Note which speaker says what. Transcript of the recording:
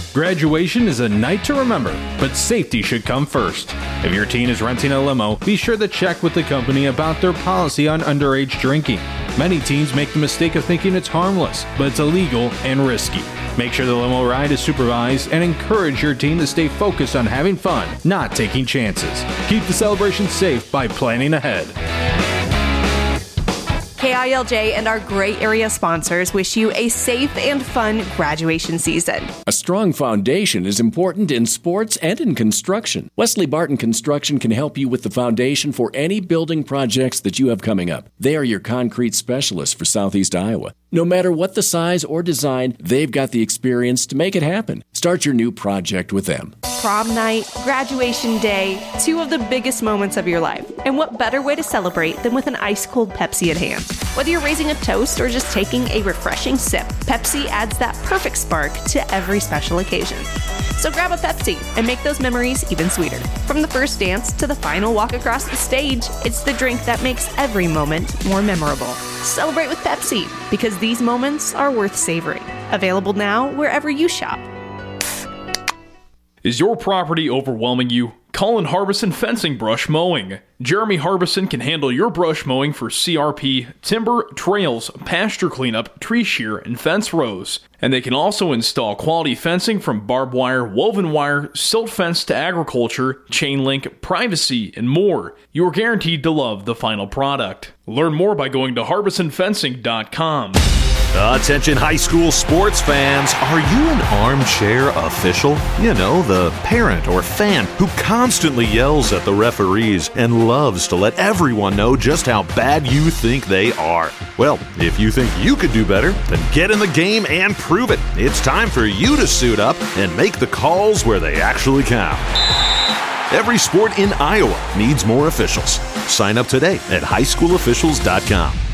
Speaker 1: Graduation is a night to remember, but safety should come first. If your teen is renting a limo, be sure to check with the company about their policy on underage drinking. Many teens make the mistake of thinking it's harmless, but it's illegal and risky. Make sure the limo ride is supervised and encourage your teen to stay focused on having fun, not taking chances. Keep the celebration safe by planning ahead.
Speaker 2: KILJ and our great area sponsors wish you a safe and fun graduation season.
Speaker 3: A strong foundation is important in sports and in construction. Wesley Barton Construction can help you with the foundation for any building projects that you have coming up. They are your concrete specialists for Southeast Iowa. No matter what the size or design, they've got the experience to make it happen. Start your new project with them.
Speaker 2: Prom night, graduation day, two of the biggest moments of your life. And what better way to celebrate than with an ice-cold Pepsi at hand? Whether you're raising a toast or just taking a refreshing sip, Pepsi adds that perfect spark to every special occasion. So grab a Pepsi and make those memories even sweeter. From the first dance to the final walk across the stage, it's the drink that makes every moment more memorable. Celebrate with Pepsi, because these moments are worth savoring. Available now wherever you shop.
Speaker 4: Is your property overwhelming you? Call in Harbison Fencing Brush Mowing. Jeremy Harbison can handle your brush mowing for CRP, timber, trails, pasture cleanup, tree shear, and fence rows. And they can also install quality fencing from barbed wire, woven wire, silt fence to agriculture, chain link, privacy, and more. You are guaranteed to love the final product. Learn more by going to harbisonfencing.com.
Speaker 5: Attention high school sports fans, are you an armchair official? You know, the parent or fan who constantly yells at the referees and loves to let everyone know just how bad you think they are. Well, if you think you could do better, then get in the game and prove it. It's time for you to suit up and make the calls where they actually count. Every sport in Iowa needs more officials. Sign up today at highschoolofficials.com.